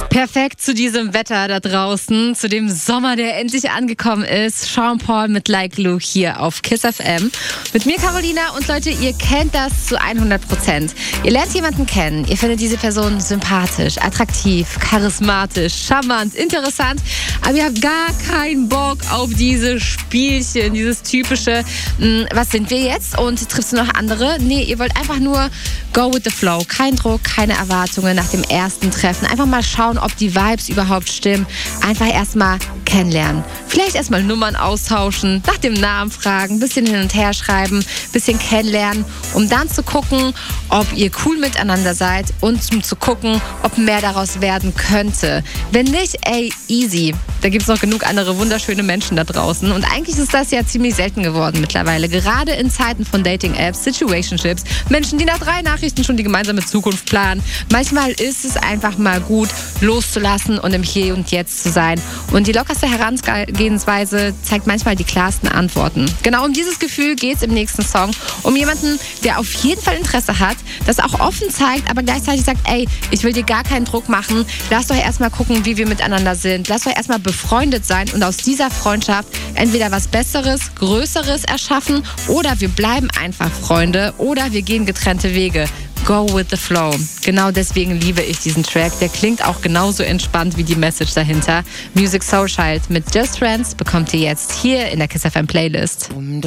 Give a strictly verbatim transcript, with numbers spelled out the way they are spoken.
Perfekt zu diesem Wetter da draußen, zu dem Sommer, der endlich angekommen ist. Sean Paul mit Like Luke hier auf Kiss F M. Mit mir Carolina und Leute, ihr kennt das zu hundert Prozent. Ihr lernt jemanden kennen, ihr findet diese Person sympathisch, attraktiv, charismatisch, charmant, interessant, aber ihr habt gar keinen Bock auf diese Spielchen, dieses typische, mh, was sind wir jetzt und triffst du noch andere? Nee, ihr wollt einfach nur go with the flow. Kein Druck, keine Erwartungen nach dem ersten Treffen. Einfach mal schauen, ob die Vibes überhaupt stimmen. Einfach erstmal kennenlernen. Vielleicht erstmal Nummern austauschen, nach dem Namen fragen, bisschen hin und her schreiben, bisschen kennenlernen, um dann zu gucken, ob ihr cool miteinander seid und um zu gucken, ob mehr daraus werden könnte. Wenn nicht, ey, easy. Da gibt es noch genug andere wunderschöne Menschen da draußen. Und eigentlich ist das ja ziemlich selten geworden mittlerweile. Gerade in Zeiten von Dating-Apps, Situationships, Menschen, die nach drei Nachrichten schon die gemeinsame Zukunft planen. Manchmal ist es einfach mal gut, loszulassen und im Hier und Jetzt zu sein. Und die lockerste Herangehensweise zeigt manchmal die klarsten Antworten. Genau um dieses Gefühl geht es im nächsten Song. Um jemanden, der auf jeden Fall Interesse hat, das auch offen zeigt, aber gleichzeitig sagt, ey, ich will dir gar keinen Druck machen. Lass doch erstmal gucken, wie wir miteinander sind. Lass doch erstmal befreundet sein und aus dieser Freundschaft entweder was Besseres, Größeres erschaffen oder wir bleiben einfach Freunde oder wir gehen getrennte Wege. Go with the flow. Genau deswegen liebe ich diesen Track. Der klingt auch genauso entspannt wie die Message dahinter. Musiq Soulchild mit Just Friends bekommt ihr jetzt hier in der Kiss F M Playlist.